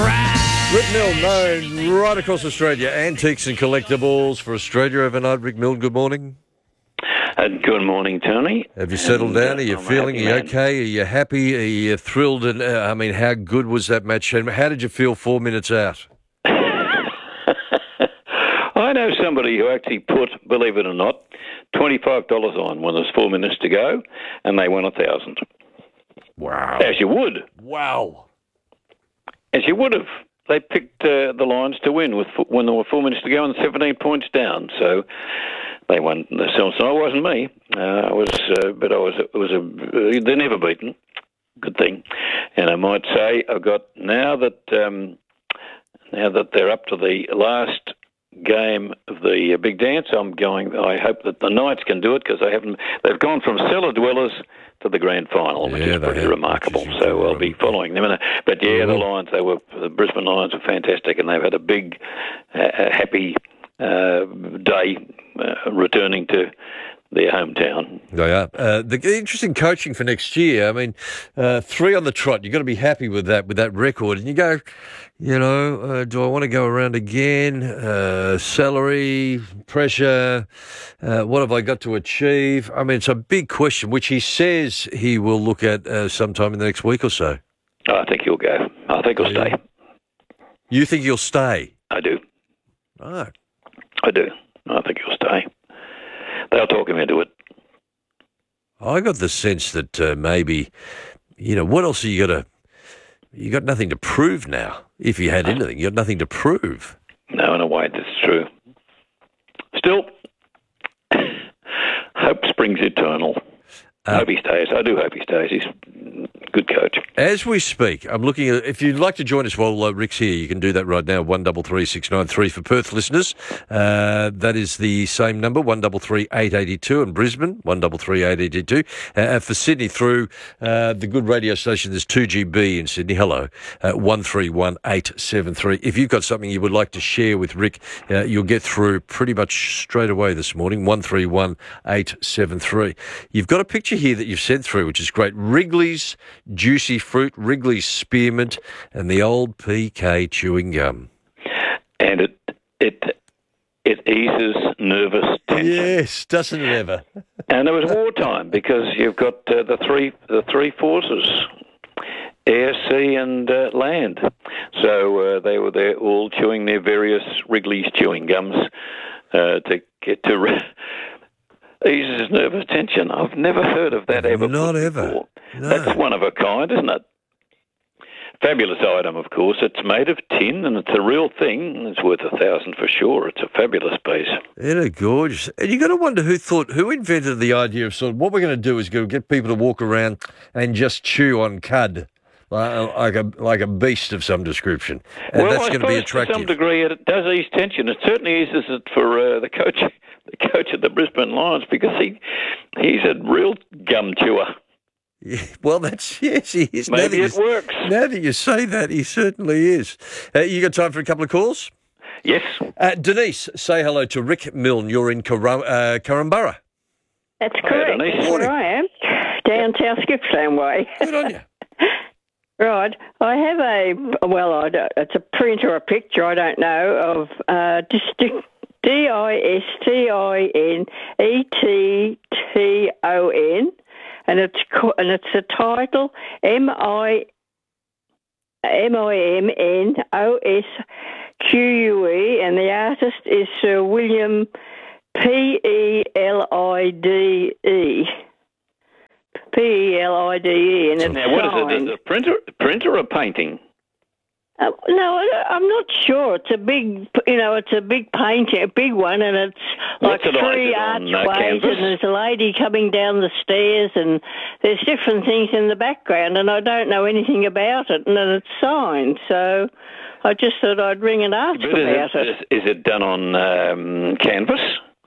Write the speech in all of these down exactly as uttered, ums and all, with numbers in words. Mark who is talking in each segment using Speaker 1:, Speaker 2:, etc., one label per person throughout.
Speaker 1: crash.
Speaker 2: Rick Milne, known right across Australia. Antiques and collectibles for Australia overnight. Rick Milne, good morning.
Speaker 3: Uh, good morning, Tony.
Speaker 2: Have you settled
Speaker 3: And,
Speaker 2: down?
Speaker 3: uh,
Speaker 2: Are you
Speaker 3: I'm a
Speaker 2: feeling? Are
Speaker 3: happy
Speaker 2: you
Speaker 3: man.
Speaker 2: okay? Are you happy? Are you thrilled? And uh, I mean, how good was that match? And how did you feel four minutes out?
Speaker 3: I know somebody who actually put, believe it or not, twenty-five dollars on when there's four minutes to go, and they won a thousand.
Speaker 2: Wow.
Speaker 3: As you would.
Speaker 2: Wow.
Speaker 3: As you would have. They picked uh, the Lions to win with when there were four minutes to go and seventeen points down. So they won themselves. So it wasn't me. Uh, I was, uh, but I was. It was a. Uh, they're never beaten. Good thing. And I might say I've got now that um, now that they're up to the last game of the uh, big dance. I'm going. I hope that the Knights can do it because they haven't. They've gone from cellar dwellers to the grand final, which
Speaker 2: Yeah,
Speaker 3: is
Speaker 2: they
Speaker 3: pretty
Speaker 2: have,
Speaker 3: remarkable.
Speaker 2: which is
Speaker 3: So I'll be following them. But yeah, the
Speaker 2: Mhm.
Speaker 3: Lions. They were the Brisbane Lions were fantastic, and they've had a big, uh, happy uh, day uh, returning to their hometown.
Speaker 2: They are. Uh, the interesting coaching for next year. I mean, uh, three on the trot. You've got to be happy with that, with that record. And you go, you know, uh, do I want to go around again? Uh, salary, pressure. Uh, what have I got to achieve? I mean, it's a big question, which he says he will look at uh, sometime in the next week or so.
Speaker 3: I think he'll go. I think he'll
Speaker 2: Oh, yeah.
Speaker 3: stay.
Speaker 2: You think he'll stay?
Speaker 3: I do.
Speaker 2: Oh.
Speaker 3: I do. I think he'll stay. They'll talk him into it.
Speaker 2: I got the sense that uh, maybe, you know, what else are you got to, you got nothing to prove now. If you had anything, you got nothing to prove.
Speaker 3: No, in a way, that's true. Still, hope springs eternal.
Speaker 2: Uh,
Speaker 3: hope he stays. I do hope he stays. He's a good coach.
Speaker 2: As we speak, I'm looking at, if you'd like to join us while uh, Rick's here, you can do that right now, one three three six nine three for Perth listeners. Uh, that is the same number, one three three eight eight two, and Brisbane, one three three eight eight two. Uh, for Sydney, through uh, the good radio station, there's two G B in Sydney, hello, uh, one three one eight seven three. If you've got something you would like to share with Rick, uh, you'll get through pretty much straight away this morning, one three one eight seven three. You've got a picture here that you've sent through, which is great. Wrigley's Juicy Fruit, Wrigley's Spearmint, and the old P K chewing gum.
Speaker 3: And it it it eases nervous tension.
Speaker 2: Yes, doesn't it ever?
Speaker 3: And it was wartime because you've got uh, the three the three forces: air, sea, and uh, land. So uh, they were there all chewing their various Wrigley's chewing gums uh, to get to. Re- eases nervous tension. I've never heard of that ever.
Speaker 2: Not
Speaker 3: put
Speaker 2: ever.
Speaker 3: before.
Speaker 2: No.
Speaker 3: That's one of a kind, isn't it? Fabulous item, of course. It's made of tin, and it's a real thing. It's worth a thousand for sure. It's a fabulous piece.
Speaker 2: Isn't it gorgeous? And you got to wonder who thought, who invented the idea of sort of what we're going to do is go get people to walk around and just chew on cud. Like like a like a beast of some description, and
Speaker 3: well,
Speaker 2: that's
Speaker 3: I
Speaker 2: going to be
Speaker 3: suppose
Speaker 2: attractive.
Speaker 3: to some degree it does ease tension. It certainly eases it for uh, the coach, the coach of the Brisbane Lions, because he he's a real gum chewer.
Speaker 2: Yeah, well, that's yes, he is.
Speaker 3: Maybe
Speaker 2: now
Speaker 3: it
Speaker 2: you,
Speaker 3: works.
Speaker 2: Now that you say that, he certainly is. Uh, you got time for a couple of calls?
Speaker 3: Yes.
Speaker 2: Uh, Denise, say hello to Rick Milne. You're in Kara- uh, Karambara.
Speaker 4: That's
Speaker 3: Hi,
Speaker 4: correct.
Speaker 3: Denise.
Speaker 4: That's where I am, down South Gippsland way.
Speaker 2: Good on you.
Speaker 4: Right. I have a, well, I don't, it's a print or a picture, I don't know, of uh, Distin- D I S T I N E T T O N, and it's co- and it's the title M I M I M N O S Q U E, and the artist is Sir William P E L I D E. P E L I D E, and it's
Speaker 3: Now, what is
Speaker 4: signed.
Speaker 3: it? A printer, printer or painting?
Speaker 4: Uh, no, I- I'm not sure. It's a big, you know, it's a big painting, a big one, and it's like
Speaker 3: What's it on? Is
Speaker 4: three
Speaker 3: it on, uh,
Speaker 4: archways,
Speaker 3: canvas?
Speaker 4: and there's a lady coming down the stairs, and there's different things in the background, and I don't know anything about it, and then it's signed, so I just thought I'd ring and ask
Speaker 3: But is
Speaker 4: about
Speaker 3: it,
Speaker 4: it.
Speaker 3: is, is it done on um, canvas?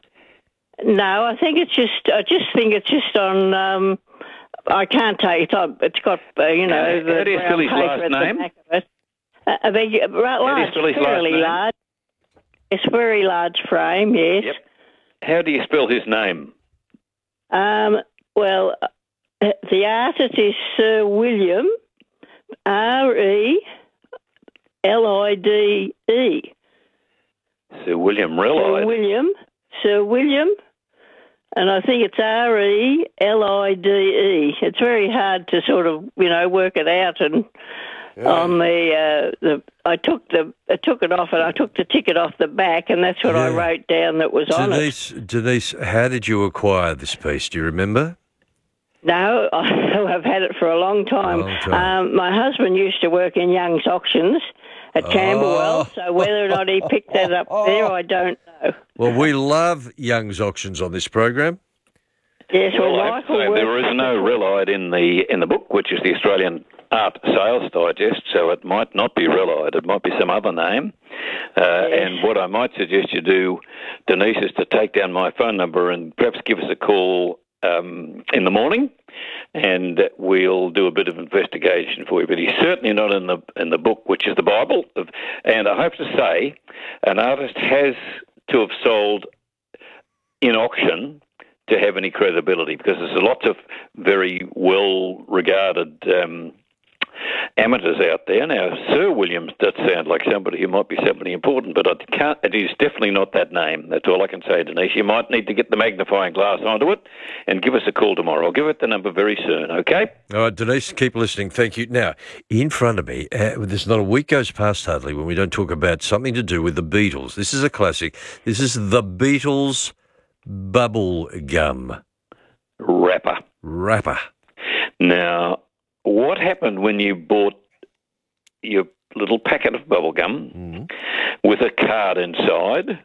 Speaker 4: No, I think it's just, I just think it's just on. Um, I can't tell you. It's, on- it's got, uh, you know,
Speaker 3: How-
Speaker 4: the
Speaker 3: how do you
Speaker 4: brown
Speaker 3: spell his
Speaker 4: paper
Speaker 3: last
Speaker 4: at the
Speaker 3: name?
Speaker 4: back of it. Uh, a big, uh, right,
Speaker 3: How do you
Speaker 4: large,
Speaker 3: spell his last
Speaker 4: fairly
Speaker 3: name?
Speaker 4: large. It's very large frame, yes.
Speaker 3: Yep. How do you spell his name?
Speaker 4: Um, well, uh, the artist is Sir William, R E L I D E.
Speaker 3: Sir William Rellide.
Speaker 4: Sir William. Sir William. And I think it's R E L I D E. It's very hard to sort of, you know, work it out. And yeah. on the, uh, the, I took the, I took it off, and I took the ticket off the back, and that's what yeah. I wrote down that was
Speaker 2: Denise,
Speaker 4: on it.
Speaker 2: Denise, how did you acquire this piece? Do you remember?
Speaker 4: No, I've had it for a long time.
Speaker 2: A long time.
Speaker 4: Um, my husband used to work in Young's Auctions at Camberwell, oh. so whether or not he picked that up there, I don't know.
Speaker 2: Well, we love Young's Auctions on this program.
Speaker 4: Yes, well,
Speaker 3: well
Speaker 4: Michael
Speaker 3: so there is no Rellide in the in the book, which is the Australian Art Sales Digest, so it might not be Rellide. It might be some other name. Uh,
Speaker 4: yes.
Speaker 3: And what I might suggest you do, Denise, is to take down my phone number and perhaps give us a call um, in the morning, and we'll do a bit of investigation for you. But he's certainly not in the in the book, which is the Bible. And I have to say, an artist has to have sold in auction to have any credibility, because there's lots of very well-regarded um, amateurs out there. Now, Sir Williams does sound like somebody who might be somebody important, but I can't, it is definitely not that name. That's all I can say, Denise. You might need to get the magnifying glass onto it and give us a call tomorrow. I'll give it the number very soon, okay?
Speaker 2: All right, Denise, keep listening. Thank you. Now, in front of me, uh, there's not a week goes past hardly when we don't talk about something to do with the Beatles. This is a classic. This is the Beatles bubble gum
Speaker 3: wrapper.
Speaker 2: Wrapper.
Speaker 3: Now, what happened when you bought your little packet of bubble gum mm-hmm. with a card inside?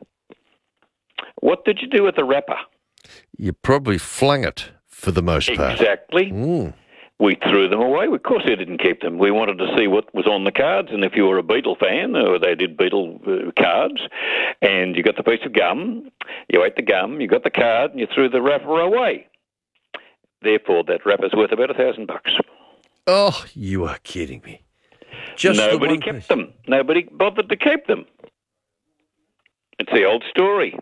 Speaker 3: What did you do with the wrapper?
Speaker 2: You probably flung it for the most part.
Speaker 3: Exactly.
Speaker 2: Mm.
Speaker 3: We threw them away. Of course we didn't keep them. We wanted to see what was on the cards, and if you were a Beatle fan, or they did Beatle uh, cards, and you got the piece of gum, you ate the gum, you got the card, and you threw the wrapper away. Therefore, that wrapper's worth about a thousand bucks.
Speaker 2: Oh, you are kidding me. Just
Speaker 3: Nobody
Speaker 2: the
Speaker 3: kept
Speaker 2: piece.
Speaker 3: them. Nobody bothered to keep them. It's the old story.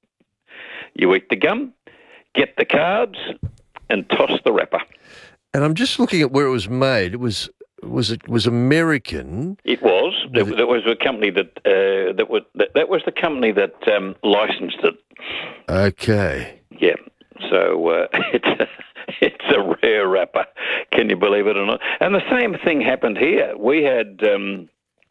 Speaker 3: You eat the gum, get the cards, and toss the wrapper.
Speaker 2: And I'm just looking at where it was made. It was was it was American.
Speaker 3: It was. That, that was a company that uh, that was that, that was the company that um, licensed it.
Speaker 2: Okay.
Speaker 3: Yeah. So uh, it's a, it's a rare wrapper. Can you believe it or not? And the same thing happened here. We had, um,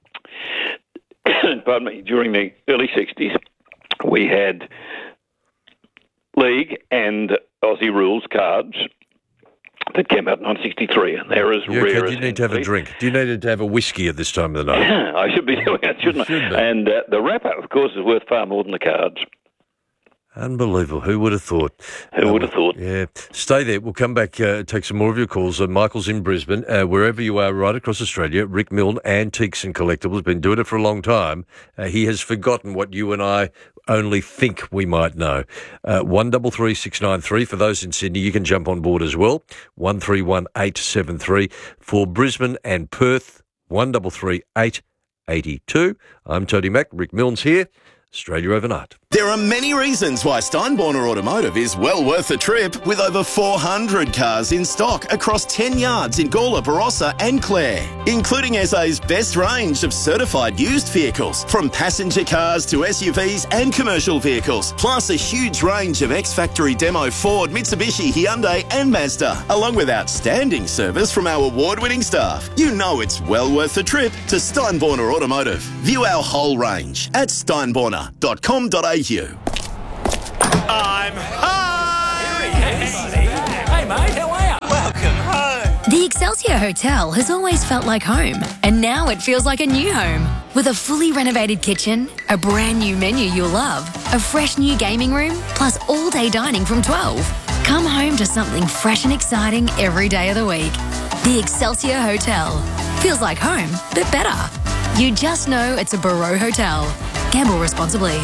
Speaker 3: pardon me, during the early sixties, we had League and Aussie Rules cards that came out in nineteen sixty-three, and they're as
Speaker 2: you
Speaker 3: rare
Speaker 2: okay?
Speaker 3: as
Speaker 2: Do you need to have a drink? Do you need to have a whiskey at this time of the night?
Speaker 3: I should be doing it, shouldn't
Speaker 2: you
Speaker 3: I?
Speaker 2: Should
Speaker 3: and uh, the wrapper, of course, is worth far more than the cards.
Speaker 2: Unbelievable. Who would have thought?
Speaker 3: Who would have thought?
Speaker 2: Yeah. Stay there. We'll come back, uh, take some more of your calls. Uh, Michael's in Brisbane. Uh, wherever you are right across Australia, Rick Milne, Antiques and Collectibles, been doing it for a long time. Uh, he has forgotten what you and I only think we might know. Uh, one double three six nine three. For those in Sydney, you can jump on board as well. one three one eight seven three. For Brisbane and Perth, one double three eight eighty two. I'm Tony Mack. Rick Milne's here. Australia Overnight.
Speaker 1: There are many reasons why Steinborner Automotive is well worth the trip, with over four hundred cars in stock across ten yards in Gawler, Barossa and Clare, including S A's best range of certified used vehicles, from passenger cars to S U Vs and commercial vehicles, plus a huge range of ex-factory demo Ford, Mitsubishi, Hyundai and Mazda, along with outstanding service from our award-winning staff. You know it's well worth the trip to Steinborner Automotive. View our whole range at steinborner dot com dot a u.
Speaker 5: I'm home! Hey, mate, how are you? Welcome home.
Speaker 6: The Excelsior Hotel has always felt like home, and now it feels like a new home. With a fully renovated kitchen, a brand new menu you'll love, a fresh new gaming room, plus all-day dining from twelve. Come home to something fresh and exciting every day of the week. The Excelsior Hotel. Feels like home, but better. You just know it's a Barreau Hotel. Gamble responsibly.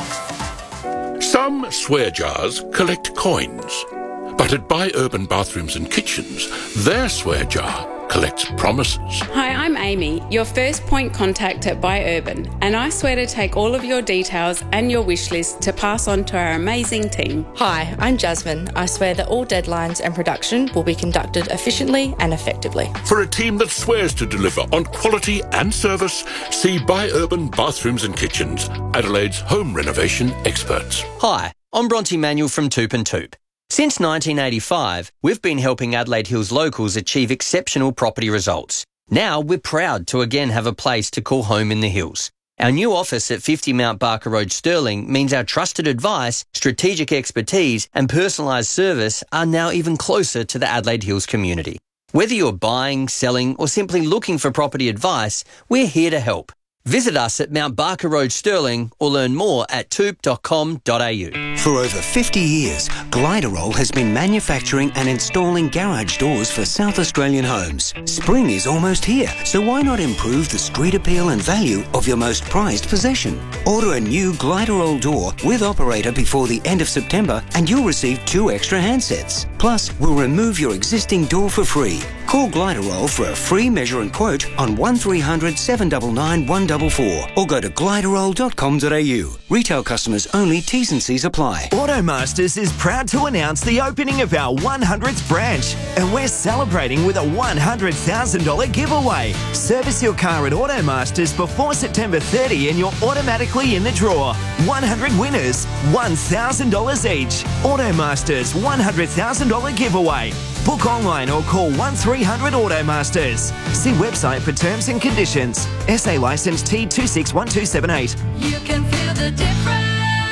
Speaker 7: Some swear jars collect coins, but at Buy Urban Bathrooms and Kitchens, their swear jar collects promises.
Speaker 8: Hi, I'm Amy, your first point contact at Buy Urban, and I swear to take all of your details and your wish list to pass on to our amazing team.
Speaker 9: Hi, I'm Jasmine. I swear that all deadlines and production will be conducted efficiently and effectively.
Speaker 7: For a team that swears to deliver on quality and service, see Buy Urban Bathrooms and Kitchens, Adelaide's home renovation experts.
Speaker 10: Hi, I'm Bronte Manuel from Toop and Toop. Since nineteen eighty-five, we've been helping Adelaide Hills locals achieve exceptional property results. Now we're proud to again have a place to call home in the hills. Our new office at fifty Mount Barker Road, Stirling, means our trusted advice, strategic expertise and personalised service are now even closer to the Adelaide Hills community. Whether you're buying, selling or simply looking for property advice, we're here to help. Visit us at Mount Barker Road, Stirling, or learn more at toop dot com dot a u.
Speaker 11: For over fifty years, Gliderol has been manufacturing and installing garage doors for South Australian homes. Spring is almost here, so why not improve the street appeal and value of your most prized possession? Order a new Gliderol door with operator before the end of September and you'll receive two extra handsets. Plus, we'll remove your existing door for free. Call Gliderol for a free measure and quote on one three hundred, seven nine nine, one four four or go to gliderol dot com dot a u. Retail customers only, T's and C's apply.
Speaker 12: Automasters is proud to announce the opening of our one hundredth branch, and we're celebrating with a one hundred thousand dollars giveaway. Service your car at Automasters before September thirtieth and you're automatically in the draw. one hundred winners, one thousand dollars each. Automasters one hundred thousand dollars giveaway. Book online or call one three hundred Automasters. See website for terms and conditions. S A licence T two six one two seven eight.
Speaker 5: You can feel the difference.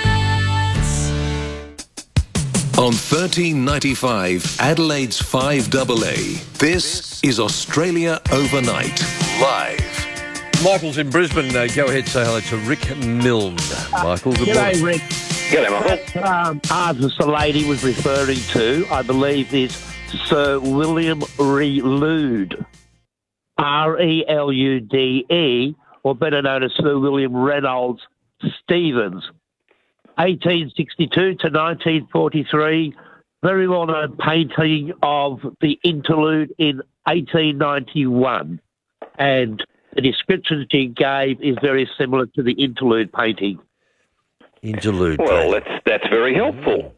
Speaker 7: On thirteen ninety-five, Adelaide's five A A. This is Australia Overnight, live.
Speaker 2: Michael's in Brisbane. Uh, go ahead, say hello to Rick Milne. Michael, good
Speaker 13: G'day,
Speaker 2: morning.
Speaker 13: Rick.
Speaker 3: G'day, Michael.
Speaker 13: That um, artist the lady was referring to, I believe, is Sir William Relude. R E L U D E, or better known as Sir William Reynolds Stevens. eighteen sixty-two to nineteen forty-three, very well-known painting of the interlude in eighteen ninety-one. And the description that he gave is very similar to the interlude painting.
Speaker 2: Interlude
Speaker 3: Well, that's, that's very helpful.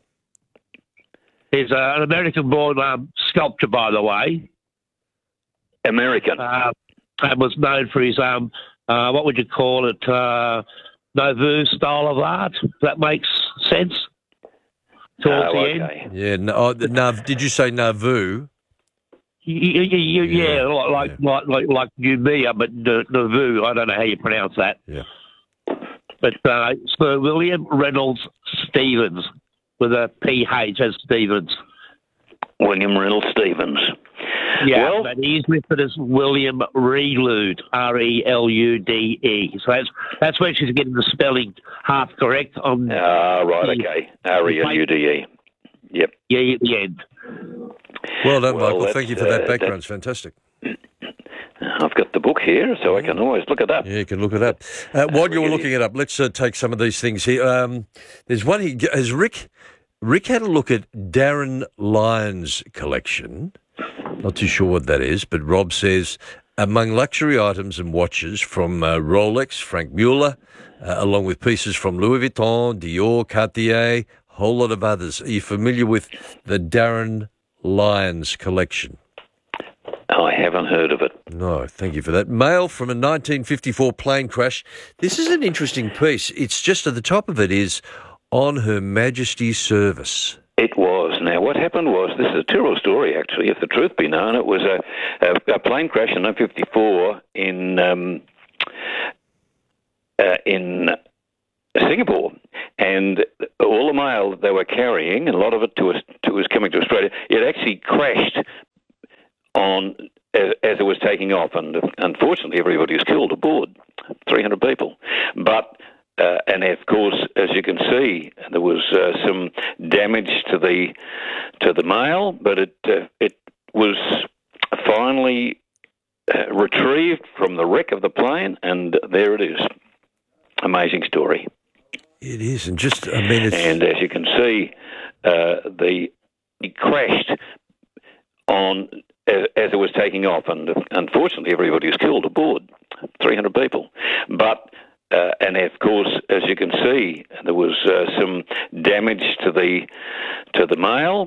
Speaker 13: He's uh, an American-born um, sculptor, by the way.
Speaker 3: American.
Speaker 13: Uh, and was known for his, um, uh, what would you call it, uh, Nouveau style of art. If that makes sense. Towards
Speaker 3: Oh,
Speaker 13: the
Speaker 3: okay.
Speaker 13: end.
Speaker 2: Yeah, no, oh, the Nav, did you say Nauvoo?
Speaker 13: Y- y- y- y- yeah,
Speaker 2: Yeah,
Speaker 13: like
Speaker 2: yeah.
Speaker 13: like like like Numia, but N- Nauvoo. I don't know how you pronounce that.
Speaker 2: Yeah.
Speaker 13: But uh, Sir William Reynolds Stevens with a P H as Stevens.
Speaker 3: William Reynolds Stevens.
Speaker 13: Yeah,
Speaker 3: Well-
Speaker 13: but he is listed as William Relude, R E L U D E. So that's that's where she's getting the spelling half correct on.
Speaker 3: Ah, right,
Speaker 13: the-
Speaker 3: okay. R E L U D E. Yep.
Speaker 13: Yeah, at the end.
Speaker 2: Well done,
Speaker 3: Well,
Speaker 2: Michael.
Speaker 3: that's,
Speaker 2: Thank you for that
Speaker 3: uh,
Speaker 2: background. It's fantastic.
Speaker 3: I've got the book here, so I can always look it up.
Speaker 2: Yeah, you can look it up. Uh, while you're looking it up, let's uh, take some of these things here. Um, there's one here. Has Rick, Rick had a look at Darren Lyons' collection. Not too sure what that is, but Rob says, among luxury items and watches from uh, Rolex, Frank Mueller, uh, along with pieces from Louis Vuitton, Dior, Cartier, a whole lot of others. Are you familiar with the Darren Lyons collection?
Speaker 3: I haven't heard of it.
Speaker 2: No, thank you for that. Mail from a nineteen fifty-four plane crash. This is an interesting piece. It's just at the top of it is, on Her Majesty's service.
Speaker 3: It was. Now, what happened was, this is a terrible story, actually, if the truth be known. It was a, a, a plane crash in nineteen fifty-four in um, uh, in Singapore, and all the mail that they were carrying, and a lot of it to us, to was coming to Australia, it actually crashed on as, as it was taking off, and unfortunately, everybody was killed aboard, three hundred people, but. Uh, and of course, as you can see, there was uh, some damage to the to the mail, but it uh, it was finally uh, retrieved from the wreck of the plane, and there it is. Amazing story.
Speaker 2: It is, and just I mean, it's...
Speaker 3: and as you can see, uh, the it crashed on as, as it was taking off, and unfortunately everybody was killed aboard, three hundred people. But Uh, and of course, as you can see, there was uh, some damage to the to the mail,